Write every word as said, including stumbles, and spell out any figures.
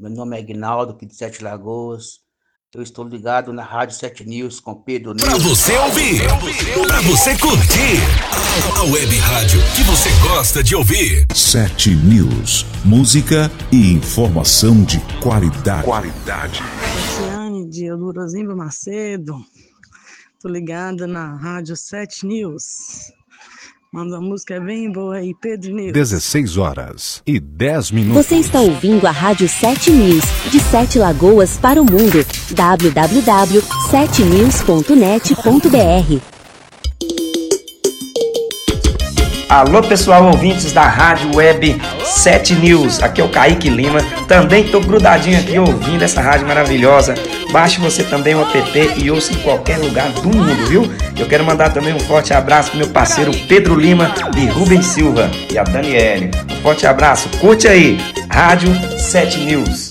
Meu nome é Aguinaldo, aqui de Sete Lagoas. Eu estou ligado na Rádio Sete News com Pedro News. Pra você ouvir, pra você curtir, a web rádio que você gosta de ouvir. Sete News, música e informação de qualidade. Qualidade. Luciane de Eudorosimbo Macedo, tô ligada na Rádio Sete News. Manda uma música bem boa aí, Pedro News. dezesseis horas e dez minutos. Você está ouvindo a Rádio Sete News, de Sete Lagoas para o mundo. w w w ponto sete news ponto net ponto b r. Alô pessoal, ouvintes da Rádio Web Sete News, aqui é o Kaique Lima, também estou grudadinho aqui ouvindo essa rádio maravilhosa. Baixe você também o app e ouça em qualquer lugar do mundo, viu? Eu quero mandar também um forte abraço pro meu parceiro Pedro Lima e Rubens Silva e a Daniele. Um forte abraço, curte aí, Rádio Sete News.